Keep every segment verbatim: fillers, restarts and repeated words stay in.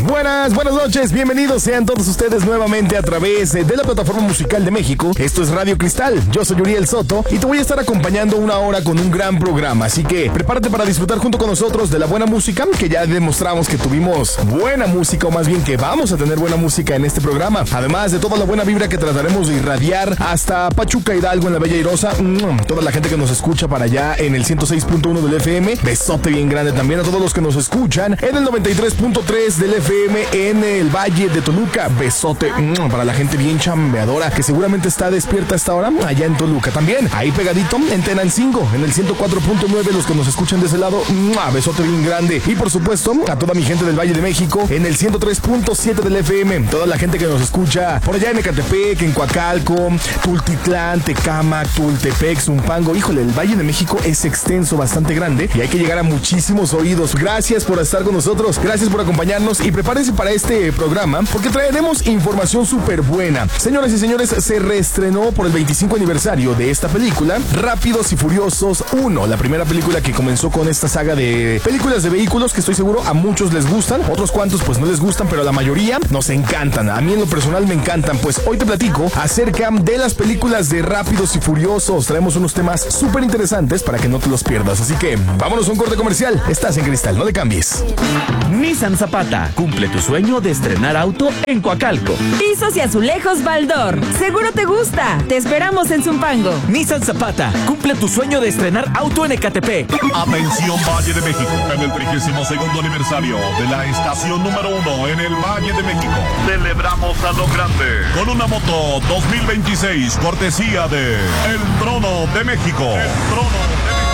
Buenas, buenas noches, bienvenidos sean todos ustedes nuevamente a través de la plataforma musical de México. Esto es Radio Cristal, yo soy Uriel Soto y te voy a estar acompañando una hora con un gran programa, así que prepárate para disfrutar junto con nosotros de la buena música, que ya demostramos que tuvimos buena música, o más bien que vamos a tener buena música en este programa, además de toda la buena vibra que trataremos de irradiar hasta Pachuca, Hidalgo, en la Bella Airosa, toda la gente que nos escucha para allá en el ciento seis punto uno del F M, besote bien grande también a todos los que nos escuchan en el noventa y tres punto tres del F M en el Valle de Toluca, besote para la gente bien chambeadora que seguramente está despierta a esta hora allá en Toluca. También ahí pegadito en Tenancingo, en el ciento cuatro punto nueve, los que nos escuchan de ese lado, besote bien grande. Y por supuesto a toda mi gente del Valle de México en el ciento tres punto siete del F M, toda la gente que nos escucha por allá en Ecatepec, en Coacalco, Tultitlán, Tecámac, Tultepec, Zumpango. Híjole, el Valle de México es extenso, bastante grande y hay que llegar a muchísimos oídos. Gracias por estar con nosotros, gracias por acompañarnos y prepárense para este programa porque traeremos información súper buena. Señoras y señores, se reestrenó por el veinticinco aniversario de esta película, Rápidos y Furiosos uno, la primera película que comenzó con esta saga de películas de vehículos que estoy seguro a muchos les gustan, otros cuantos pues no les gustan, pero la mayoría nos encantan. A mí en lo personal me encantan. Pues hoy te platico acerca de las películas de Rápidos y Furiosos. Traemos unos temas súper interesantes para que no te los pierdas, así que vámonos a un corte comercial. Estás en Cristal, no le cambies. Nissan Zapata, cumple tu sueño de estrenar auto en Coacalco. Pisos y azulejos Baldor, seguro te gusta. Te esperamos en Zumpango. Nissan Zapata, cumple tu sueño de estrenar auto en Ecatepec. Atención Valle de México, en el trigésimo segundo aniversario de la estación número uno en el Valle de México, celebramos a lo grande con una moto dos mil veintiséis cortesía de El Trono de México. El Trono de México.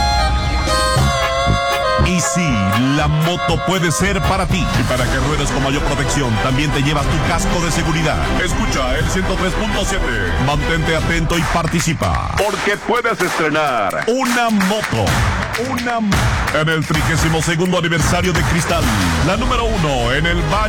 Y sí, la moto puede ser para ti. Y para que ruedes con mayor protección, también te llevas tu casco de seguridad. Escucha el ciento tres punto siete. Mantente atento y participa, porque puedes estrenar una moto. Una moto. En el trigésimo segundo aniversario de Cristal, la número uno en el Valle